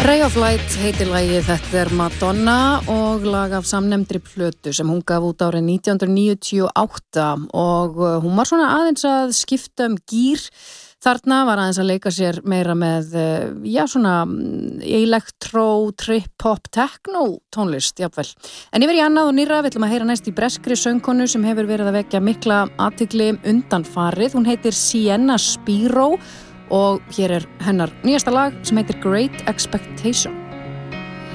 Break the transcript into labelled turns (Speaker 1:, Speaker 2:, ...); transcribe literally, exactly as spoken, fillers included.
Speaker 1: Ray of Light heitir lagið, þetta er Madonna og lag af samnefndri plötu sem hún gaf út árið nítján hundruð níutíu og átta og hún var svona aðeins að skipta um gír. Þarna var aðeins að leika sér meira með, já svona elektro, trip-hop, techno tónlist, jafnvel. En yfir í annað og nýra, við ætlum að heyra næst í breskri söngkonu sem hefur verið að vekja mikla athygli undanfarið. Hún heitir Sienna Spiro og hér er hennar nýjasta lag sem heitir Great Expectation.